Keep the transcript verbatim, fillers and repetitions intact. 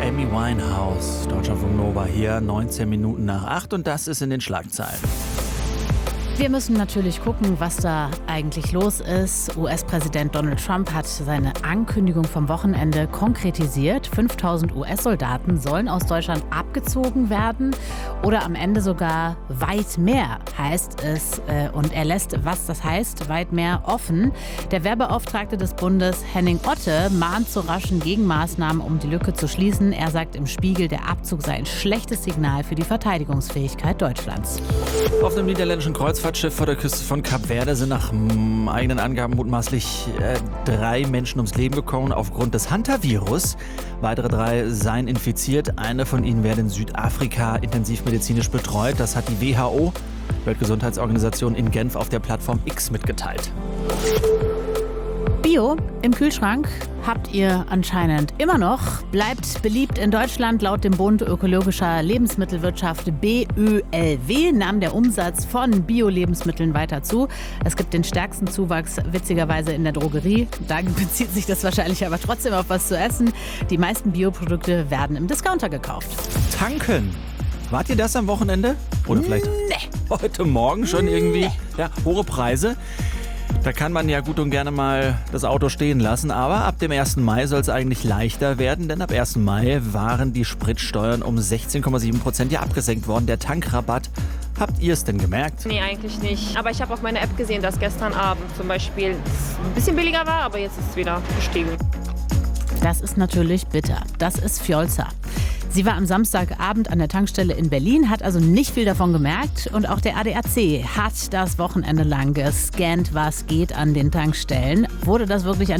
Amy Winehouse, Deutschlandfunk Nova hier, neunzehn Minuten nach acht und das ist in den Schlagzeilen. Wir müssen natürlich gucken, was da eigentlich los ist. U S-Präsident Donald Trump hat seine Ankündigung vom Wochenende konkretisiert. fünftausend U S-Soldaten sollen aus Deutschland abgezogen werden oder am Ende sogar weit mehr, heißt es. Und er lässt, was das heißt, weit mehr offen. Der Wehrbeauftragte des Bundes, Henning Otte, mahnt zu raschen Gegenmaßnahmen, um die Lücke zu schließen. Er sagt im Spiegel, der Abzug sei ein schlechtes Signal für die Verteidigungsfähigkeit Deutschlands. Auf einem niederländischen Kreuzfahrtschiff vor der Küste von Kap Verde sind nach mm, eigenen Angaben mutmaßlich äh, drei Menschen ums Leben gekommen aufgrund des Hantavirus. Weitere drei seien infiziert. Eine von ihnen werde in Südafrika intensivmedizinisch betreut. Das hat die W H O, Weltgesundheitsorganisation, in Genf auf der Plattform X mitgeteilt. Bio im Kühlschrank habt ihr anscheinend immer noch. Bleibt beliebt in Deutschland. Laut dem Bund Ökologischer Lebensmittelwirtschaft B Ö L W nahm der Umsatz von Bio-Lebensmitteln weiter zu. Es gibt den stärksten Zuwachs witzigerweise in der Drogerie. Da bezieht sich das wahrscheinlich aber trotzdem auf was zu essen. Die meisten Bioprodukte werden im Discounter gekauft. Tanken. Wart ihr das am Wochenende? Oder vielleicht Nee. heute Morgen schon irgendwie? Nee. Ja, hohe Preise. Da kann man ja gut und gerne mal das Auto stehen lassen, aber ab dem ersten Mai soll es eigentlich leichter werden, denn ab ersten Mai waren die Spritsteuern um sechzehn Komma sieben Prozent ja abgesenkt worden. Der Tankrabatt, habt ihr es denn gemerkt? Nee, eigentlich nicht. Aber ich habe auf meiner App gesehen, dass gestern Abend zum Beispiel es ein bisschen billiger war, aber jetzt ist es wieder gestiegen. Das ist natürlich bitter. Das ist Fjolza. Sie war am Samstagabend an der Tankstelle in Berlin, hat also nicht viel davon gemerkt. Und auch der A D A C hat das Wochenende lang gescannt, was geht an den Tankstellen. Wurde das wirklich an